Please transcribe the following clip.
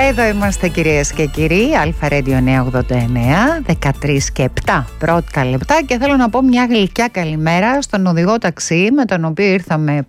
Εδώ είμαστε κυρίες και κύριοι, Αλφα Radio 989, 13 και 7 πρώτα λεπτά, και θέλω να πω μια γλυκιά καλημέρα στον οδηγό ταξί με τον οποίο ήρθαμε